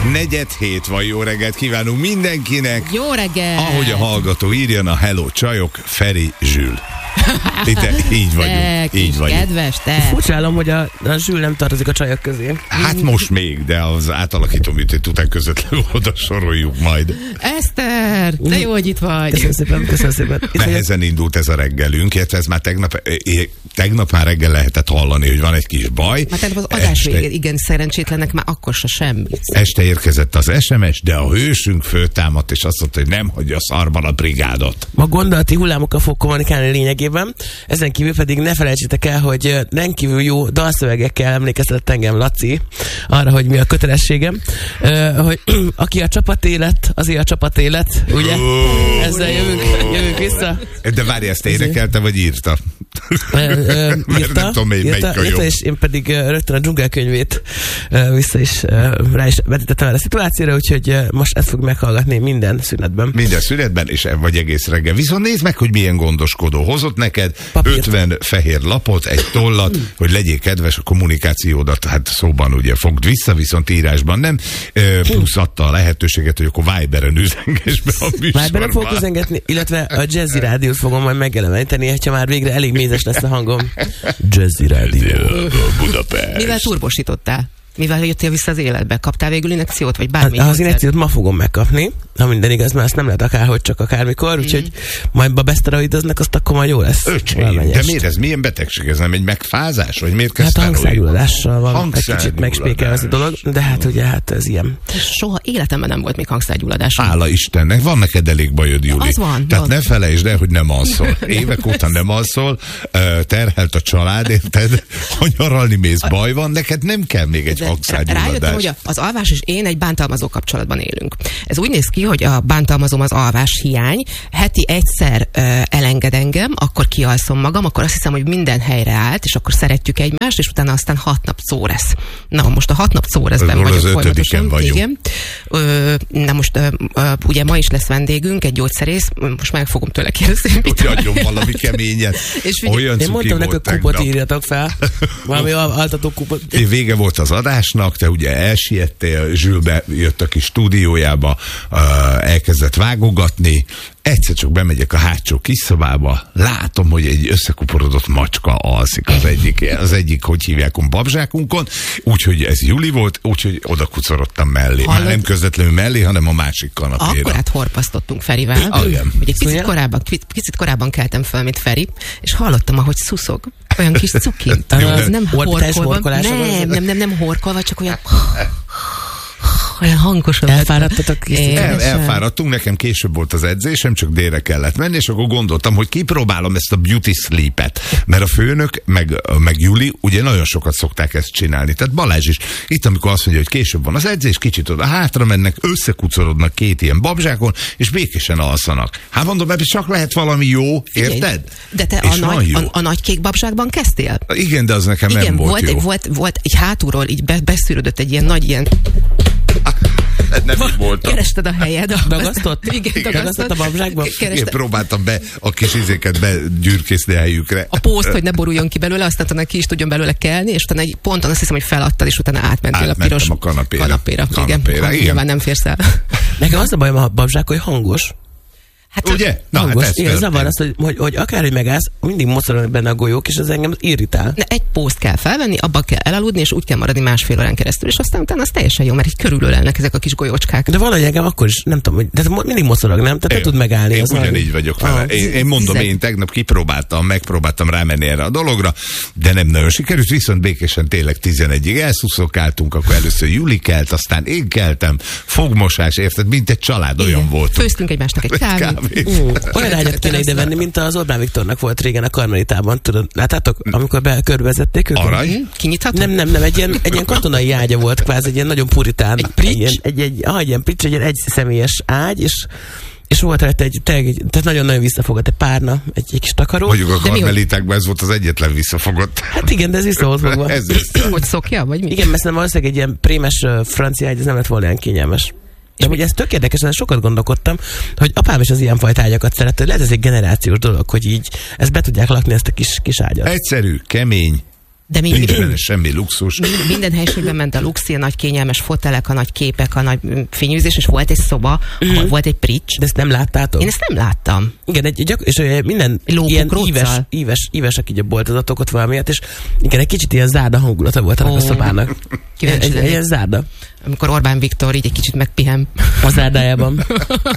4:45 van, jó reggelt kívánunk mindenkinek. Jó reggelt! Ahogy a hallgató írjon, a Hello Csajok, Feri, Zsül. Így vagyunk. Kedves, te. Furcsálom, hogy a Zsül nem tartozik a csajok közé. Hát most még, de az átalakító műtét után közvetlenül oda soroljuk majd. Eszter, de jó, hogy itt vagy. Köszönöm szépen. Nehezen indult ez a reggelünk, ez már tegnap már reggel lehetett hallani, hogy van egy kis baj. Hát tegnap az adás végén, igen, szerencsétlenek már akkor se semmi. Este érkezett az SMS, de a hősünk föltámadt, és azt mondta, hogy nem hagyja szarban a brigádot. Ma gondolati hullámokkal fog kommunikálni lényegében. Ezen kívül pedig ne felejtsétek el, hogy rendkívül jó dalszövegekkel emlékeztetett engem Laci arra, hogy mi a kötelességem, hogy aki a csapat élet, azért a csapat élet, ugye? Ezzel jövünk vissza. De várj, ezt énekelte, vagy írta? Írta, és én pedig rögtön a dzsungelkönyvét vissza is rá is vetítettem el a szituációra, úgyhogy most ezt fog meghallgatni minden szünetben. Minden szünetben, és vagy egész reggel. Viszont nézd meg, hogy milyen gondoskodó. Hozott neked papírt. 50 fehér lapot, egy tollat, hogy legyél kedves, a kommunikációdat, hát szóban ugye fogd vissza, viszont írásban nem. Plusz adta a lehetőséget, hogy akkor Viberen üzenges be a műsorban. Viberen fogok üzengetni, illetve a Jazzy Rádiót fogom majd megeleveníteni, hogyha már végre elég mézes lesz a hangom. Jazzy Rádió. Budapest. Mivel turbosítottál? Mivel jöttél vissza az életbe? Kaptál végül injekciót, vagy bármi? Hát, az injekciót ma fogom megkapni. Ha minden igaz, mert ezt nem lehet akárhogy, csak akármikor, úgyhogy majd beszteroidoznak, azt akkor majd jó lesz. Öcsém, de miért ez? Milyen betegség? Ez nem egy megfázás? Vagy miért hát hangszárgyulladással van egy kicsit megspékel ez a dolog, de hát ugye ez ilyen. Soha életemben nem volt még hangszárgyulladás. Hála Istennek, van neked elég bajod, Juli. Az van. Tehát ne felejtsd el, hogy nem alszol. Évek óta nem alszol, terhelt a család, érted? Ha nyaralni mész, baj van, neked nem kell még egy hangszárgyulladás. Rájöttem, hogy az alvás és én egy bántalmazó kapcsolatban élünk. Ez úgy néz ki, hogy a bántalmazom az alvás hiány, heti egyszer elenged engem, akkor kialszom magam, akkor azt hiszem, hogy minden helyre állt, és akkor szeretjük egymást, és utána aztán 6 nap szóresz. Na, most a 6 nap szóreszben vagyok folyamatosan. Igen. Na most ugye ma is lesz vendégünk, egy gyógyszerész, most meg fogom tőle kérdezni. Hogy adjon valami keményet. Olyan én mondtam neki, hogy kupot írjatok fel. Valami altató kupot. Vége volt az adásnak, te ugye elsiettél, Zsülbe jött a kis stúdiójába, elkezdett vágogatni, egyszer csak bemegyek a hátsó kis szobába, látom, hogy egy összekuporodott macska alszik az egyik, hogy hívják, babzsákunkon, úgyhogy ez Juli volt, úgyhogy oda kucorodtam mellé. Már nem közvetlenül mellé, hanem a másik kanapéra. Akkor hát horpasztottunk Ferivel, hogy egy picit korábban keltem fel, mint Feri, és hallottam, ahogy szuszog. Olyan kis cukint. Nem horkolva, nem horkolva, csak olyan... olyan hangosan. Elfáradtatok? Elfáradtunk, nekem később volt az edzésem, csak délre kellett menni, és akkor gondoltam, hogy kipróbálom ezt a beauty sleep-et, mert a főnök, meg Juli, ugye nagyon sokat szokták ezt csinálni. Tehát Balázs is, itt amikor azt mondja, hogy később van az edzés, kicsit oda hátra mennek, összekucorodnak 2 ilyen babzsákon, és békésen alszanak. Hát mondom, ebben csak lehet valami jó, érted? De te a nagy kék babzsákban kezdtél? Igen, de az nekem nem volt jó. Volt egy hátulról, így beszűrődött egy ilyen nagy ilyen... Nem így voltam. Kerested a helyed. Dagasztott? Igen, dagasztott a babzsákba? Én próbáltam be a kis izéket begyürkészni a helyükre. A pószt, hogy ne boruljon ki belőle, aztán utána ki is tudjon belőle kelni, és utána egy ponton azt hiszem, hogy feladtad, és utána átmentél a piros kanapéra. Igen. Nyilván nem férsz el. Nekem az a bajom a babzsák, hogy hangos. Hát, ugye? Na, hangos. Igen, zavar az, hogy akárhogy megállsz, mindig mocorognak benne a golyók, és az engem irritál. Egy pószt kell felvenni, abba kell elaludni, és úgy kell maradni 1,5 órán keresztül, és aztán utána az teljesen jó, mert így körülölelnek ezek a kis golyócskák. De valahogy engem akkor is, nem tudom, de mindig mocorog, nem? Tehát te tud megállni. Én ugyanígy vagyok vele. Én mondom, én tegnap megpróbáltam menni erre a dologra, de nem nagyon sikerült, viszont békésen tényleg 11-ig elszuszokáltunk, akkor először Juli kelt, aztán én keltem, fogmosás, érted, mint egy család, olyan volt. Főztünk egymásnak egy kávét. Olyan ágyat kéne ide venni, mint az Orbán Viktornak volt régen a Karmelitában, tudod, láttátok, amikor körbevezették őket? Arany? Kinyitható? Nem, egy ilyen katonai ágya volt, kvázi egy ilyen nagyon puritán. Egy prics? Egy ilyen egyszemélyes ágy, és volt rajta tehát nagyon-nagyon visszafogott, egy párna, egy kis takaró. Mondjuk a karmelitákban ez volt az egyetlen visszafogott. Hát igen, de ez vissza volt fogva. Hogy szokja, vagy mi? Igen, mert valószínűleg egy ilyen prémes francia ágy, ez nem lett volna ilyen kényelmes. De ugye ez tök érdekes, mert sokat gondolkodtam, hogy apám is az ilyenfajta ágyakat szeret, hogy lehet ez egy generációs dolog, hogy így ezt be tudják lakni, ezt a kis ágyat. Egyszerű, kemény, De nincs benne semmi luxus. Minden helyiségben ment a luxi, a nagy kényelmes fotelek, a nagy képek, a nagy fényűzés, és volt egy szoba, ahol volt egy prics. De ezt nem láttátok? Én ezt nem láttam. Igen, és minden ilyen íves, aki így a boltozatok ott valamiért, és igen, egy kicsit ilyen zárda hangulata volt a szobának. Ilyen zárda. Amikor Orbán Viktor így egy kicsit megpihen a zárdájában.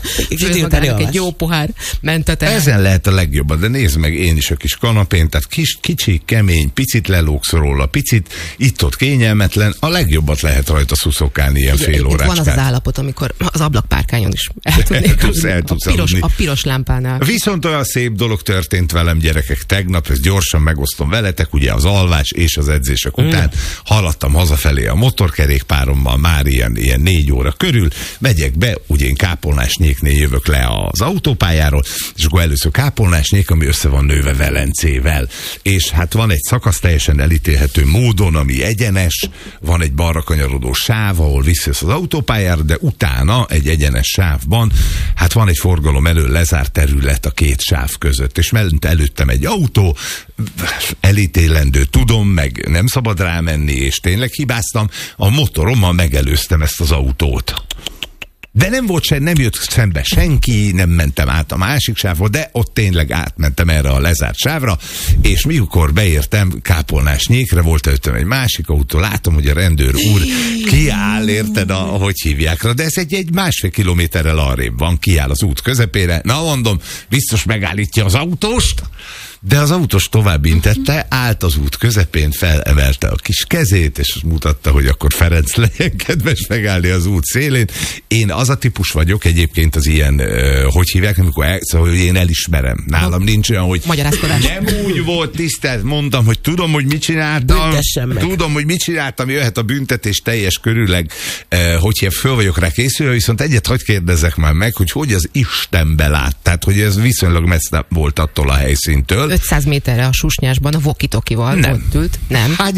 Egy jó pohár ment a teher. Ezen lehet a legjobban, de nézd meg, én is a kis kanapén, tehát kicsi, kemény, picit lelógsz róla, picit itt-ott kényelmetlen, a legjobbat lehet rajta szuszokálni ilyen fél óráskát. Van az az állapot, amikor az ablakpárkányon is el tudsz aludni. A piros lámpánál. Viszont olyan szép dolog történt velem, gyerekek, tegnap, ezt gyorsan megosztom veletek, ugye az alvás és az edzések után haladtam hazafelé a motorkerékpárommal, már ilyen 4 óra körül, megyek be, ugye én Kápolnásnyéknél jövök le az autópályáról, és akkor először Kápolnásnyék, ami össze van nőve Velencével. És hát van egy szakasz teljesen elítélhető módon, ami egyenes, van egy balra kanyarodó sáv, ahol visszajössz az autópályára, de utána egy egyenes sávban, hát van egy forgalom elől lezárt terület a két sáv között, és előttem egy autó, elítélendő, tudom, meg nem szabad rámenni, és tényleg hibáztam, a motorommal megelőztem ezt az autót. De nem jött szembe senki, nem mentem át a másik sávba, de ott tényleg átmentem erre a lezárt sávra, és mikor beértem Kápolnásnyékre, volt előttem egy másik autó, látom, hogy a rendőr úr kiáll, érted, hogy hívják rá, de ez egy 1,5 kilométerrel arrébb van, kiáll az út közepére, na mondom, biztos megállítja az autóst, de az autós tovább intette, állt az út közepén, felemelte a kis kezét, és mutatta, hogy akkor Ferenc legyen kedves megállni az út szélén. Én az a típus vagyok egyébként az ilyen, hogy hívják, amikor szóval, hogy én elismerem. Nálam nincs olyan, hogy nem úgy volt, tisztelt, mondtam, hogy tudom, hogy mit csináltam. Tudom, hogy mit csináltam, jöhet a büntetés teljes körüleg, hogy föl vagyok rá készülve, viszont egyet hadd kérdezzek már meg, hogy az Istenbe lát. Tehát, hogy ez viszonylag messze volt attól a helyszíntől. 500 méterre a Susnyásban a Vokitokival ott ült. Nem.